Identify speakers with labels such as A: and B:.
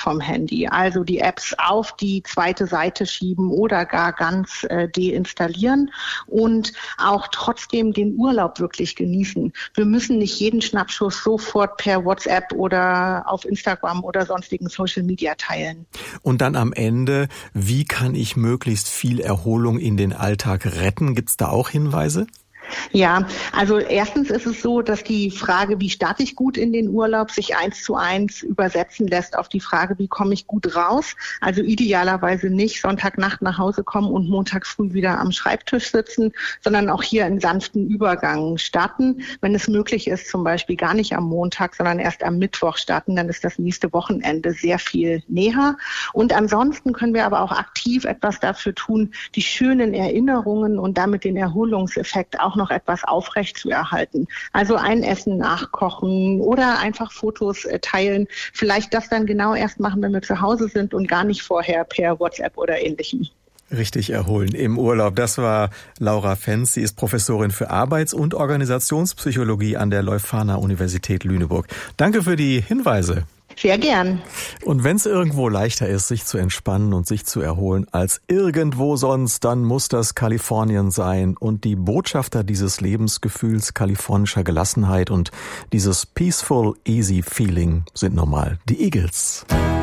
A: vom Handy. Also die Apps auf die zweite Seite schieben oder gar ganz deinstallieren und auch trotzdem den Urlaub wirklich genießen. Wir müssen nicht jeden Schnappschuss sofort per WhatsApp oder auf Instagram oder sonstigen Social Media teilen.
B: Und dann am Ende, wie kann ich möglichst viel Erholung in den Alltag retten? Gibt's da auch Hinweise?
A: Ja, also erstens ist es so, dass die Frage, wie starte ich gut in den Urlaub, sich 1:1 übersetzen lässt auf die Frage, wie komme ich gut raus. Also idealerweise nicht Sonntagnacht nach Hause kommen und Montag früh wieder am Schreibtisch sitzen, sondern auch hier einen sanften Übergang starten. Wenn es möglich ist, zum Beispiel gar nicht am Montag, sondern erst am Mittwoch starten, dann ist das nächste Wochenende sehr viel näher. Und ansonsten können wir aber auch aktiv etwas dafür tun, die schönen Erinnerungen und damit den Erholungseffekt auch noch etwas aufrecht zu erhalten. Also ein Essen nachkochen oder einfach Fotos teilen. Vielleicht das dann genau erst machen, wenn wir zu Hause sind und gar nicht vorher per WhatsApp oder Ähnlichem.
B: Richtig erholen im Urlaub. Das war Laura Fenz. Sie ist Professorin für Arbeits- und Organisationspsychologie an der Leuphana-Universität Lüneburg. Danke für die Hinweise.
A: Sehr gern.
B: Und wenn es irgendwo leichter ist, sich zu entspannen und sich zu erholen als irgendwo sonst, dann muss das Kalifornien sein. Und die Botschafter dieses Lebensgefühls kalifornischer Gelassenheit und dieses peaceful, easy feeling sind nun mal die Eagles.